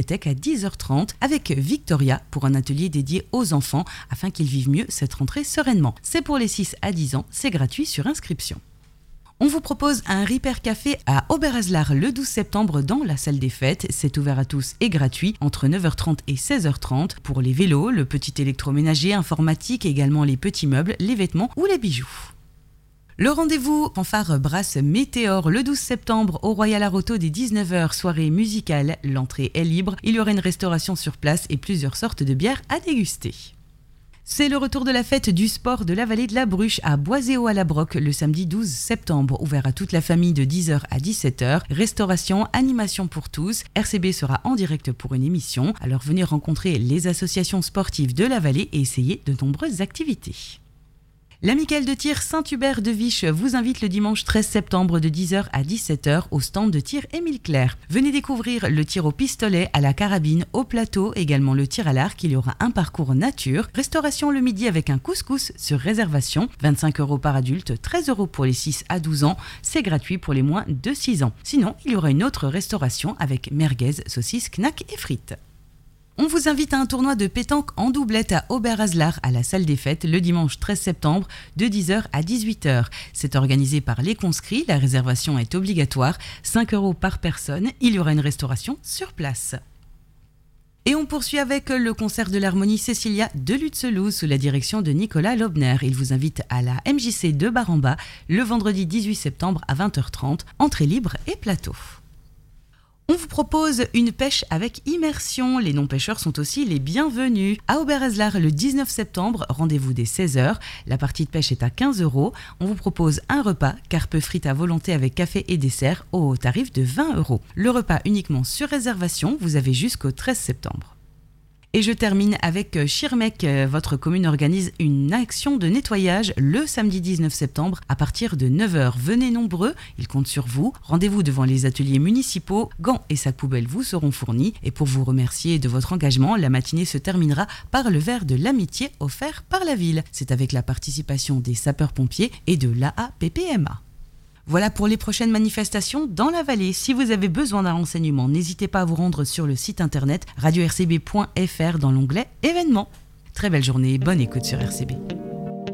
médiathèque à 10h30 avec Victoria pour un atelier dédié aux enfants afin qu'ils vivent mieux cette rentrée sereinement. C'est pour les 6 à 10 ans, c'est gratuit sur inscription. On vous propose un Ripper Café à Oberhaslar le 12 septembre dans la salle des fêtes. C'est ouvert à tous et gratuit entre 9h30 et 16h30 pour les vélos, le petit électroménager, informatique, également les petits meubles, les vêtements ou les bijoux. Le rendez-vous fanfare brasse Météor le 12 septembre au Royal Aroto dès 19h, soirée musicale. L'entrée est libre, il y aura une restauration sur place et plusieurs sortes de bières à déguster. C'est le retour de la fête du sport de la vallée de la Bruche à Boiséo-à-la-Broque le samedi 12 septembre, ouvert à toute la famille de 10h à 17h. Restauration, animation pour tous. RCB sera en direct pour une émission, alors venez rencontrer les associations sportives de la vallée et essayer de nombreuses activités. L'amicale de tir Saint-Hubert de Viche vous invite le dimanche 13 septembre de 10h à 17h au stand de tir Émile Clerc. Venez découvrir le tir au pistolet, à la carabine, au plateau, également le tir à l'arc. Il y aura un parcours nature. Restauration le midi avec un couscous sur réservation. 25 € par adulte, 13 € pour les 6 à 12 ans. C'est gratuit pour les moins de 6 ans. Sinon, il y aura une autre restauration avec merguez, saucisses, knacks et frites. On vous invite à un tournoi de pétanque en doublette à Oberhaslar à la salle des fêtes le dimanche 13 septembre de 10h à 18h. C'est organisé par les conscrits, la réservation est obligatoire, 5 € par personne, il y aura une restauration sur place. Et on poursuit avec le concert de l'harmonie Cécilia de Lutzelouse sous la direction de Nicolas Lobner. Il vous invite à la MJC de Baramba le vendredi 18 septembre à 20h30, entrée libre et plateau. On vous propose une pêche avec immersion. Les non-pêcheurs sont aussi les bienvenus. À Oberhaslar le 19 septembre, rendez-vous dès 16h. La partie de pêche est à 15 €. On vous propose un repas, carpe frites à volonté avec café et dessert au tarif de 20 €. Le repas uniquement sur réservation, vous avez jusqu'au 13 septembre. Et je termine avec Schirmeck. Votre commune organise une action de nettoyage le samedi 19 septembre à partir de 9h. Venez nombreux, ils comptent sur vous. Rendez-vous devant les ateliers municipaux. Gants et sacs poubelles vous seront fournis. Et pour vous remercier de votre engagement, la matinée se terminera par le verre de l'amitié offert par la ville. C'est avec la participation des sapeurs-pompiers et de l'AAPPMA. Voilà pour les prochaines manifestations dans la vallée. Si vous avez besoin d'un renseignement, n'hésitez pas à vous rendre sur le site internet radio-rcb.fr dans l'onglet événements. Très belle journée et bonne écoute sur RCB.